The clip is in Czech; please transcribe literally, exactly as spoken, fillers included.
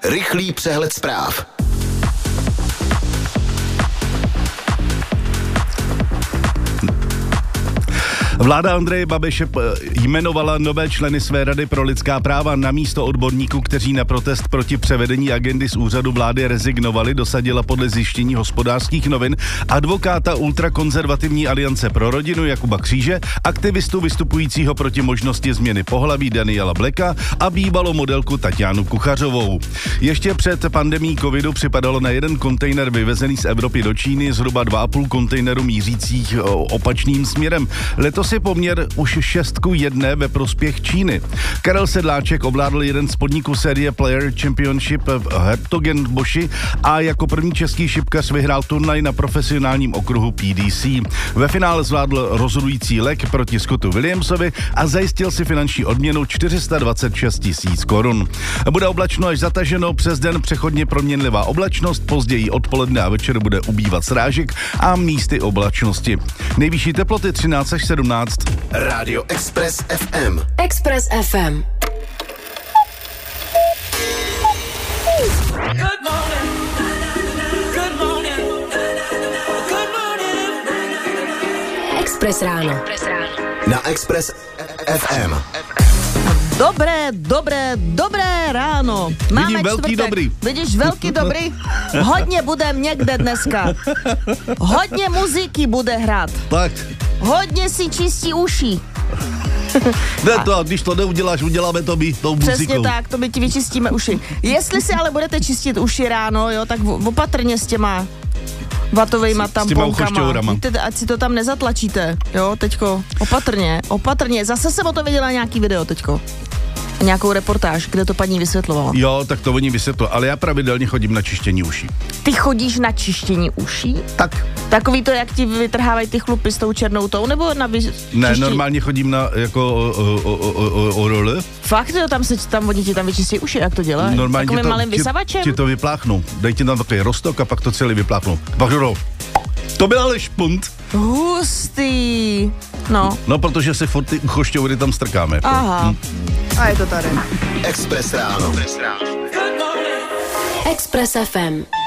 Rychlý přehled zpráv. Vláda Andreje Babiše jmenovala nové členy své rady pro lidská práva. Na místo odborníků, kteří na protest proti převedení agendy z úřadu vlády rezignovali, dosadila podle zjištění Hospodářských novin advokáta ultrakonzervativní aliance pro rodinu Jakuba Kříže, aktivistu vystupujícího proti možnosti změny pohlaví Daniela Bleka a bývalou modelku Tatianu Kuchařovou. Ještě před pandemií covidu připadalo na jeden kontejner vyvezený z Evropy do Číny zhruba dva a půl kontejneru mířících opačným směrem. Letos je poměr už šest ku jedné ve prospěch Číny. Karel Sedláček ovládl jeden z podniků série Player Championship v Hertogenboši a jako první český šipkař vyhrál turnaj na profesionálním okruhu P D C. Ve finále zvládl rozhodující lek proti Scottu Williamsovi a zajistil si finanční odměnu čtyři sta dvacet šest tisíc korun. Bude oblačno až zataženo, přes den přechodně proměnlivá oblačnost, později odpoledne a večer bude ubývat srážek a místy oblačnosti. Nejvyšší teploty třináct až sedmnáct. Rádio Express F M. Express F M. Good morning. Good morning. Good morning. Express ráno. Na Express F M. Dobré, dobré, dobré ráno. Máme Vidím velký čtvrtek. dobrý. Vidíš, velký dobrý? Hodně budem někde dneska. Hodně muziky bude hrát. Tak. Hodně si čistí uši. Ne to, když to neuděláš, uděláme to my, tou muzikou. Přesně tak, to my ti vyčistíme uši. Jestli si ale budete čistit uši ráno, jo, tak v- opatrně s těma vatovejma tamponkama. Víte, ať si to tam nezatlačíte, jo, teďko, opatrně, opatrně. Zase jsem o to viděla nějaký video teďko. Nějakou reportáž, kde to paní vysvětlovala. Jo, tak to oni vysvětlo, ale já pravidelně chodím na čištění uší. Ty chodíš na čištění uší? Tak. Takový to, jak ti vytrhávají ty chlupy s tou černou tou, nebo na vy... Ne, čištění? normálně chodím na jako o, o, o, o, o role. Fakt, jo, tam se tam oni ti tam vyčistí uši, jak to dělají? Normálně Takovým to, malým ti, vysavačem? ti to vypláchnou. Dej ti tam takový rostok a pak to celý vypláchnou. Pak jdou. To byl ale špunt. Hustý. No. No, protože si furt ty uchošťovody tam strkáme. Jako. Aha. Hm. A je to tady. Express ráno. Express F M.